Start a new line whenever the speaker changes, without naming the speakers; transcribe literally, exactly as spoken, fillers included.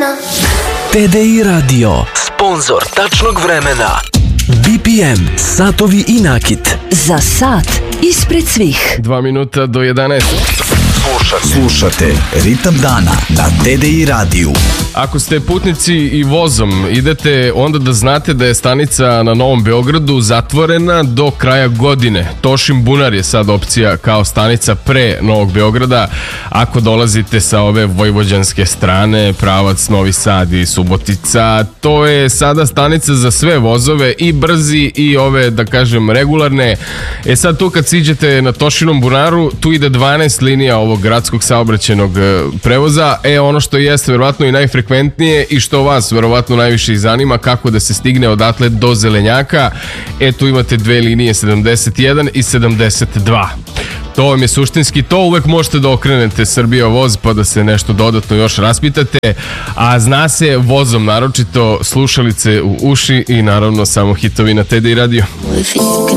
vremena.
T D I Radio, sponzor tačnog vremena. B P M, satovi i nakit.
Za sat ispred svih.
Dva minuta do jedanaest.
Slušate. Slušate Ritam dana na T D I radiju.
Ako ste putnici i vozom idete, onda da znate da je stanica na Novom Beogradu zatvorena do kraja godine. Tošin Bunar je sad opcija kao stanica pre Novog Beograda. Ako dolazite sa ove vojvođanske strane, pravac Novi Sad i Subotica, to je sada stanica za sve vozove, i brzi i ove, da kažem, regularne. E sad tu kad siđete na Tošinom Bunaru, tu ide dvanaest linija ovog gradskog saobraćajnog prevoza. E ono što jeste verovatno i najfrekventnije i što vas verovatno najviše i zanima, kako da se stigne odatle do Zelenjaka. E tu imate dve linije, sedamdeset jedan i sedamdeset dva. To vam je suštinski to, uvek možete da okrenete Srbija voz pa da se nešto dodatno još raspitate, a zna se vozom naročito slušalice u uši i naravno samo hitovi na T D I radio.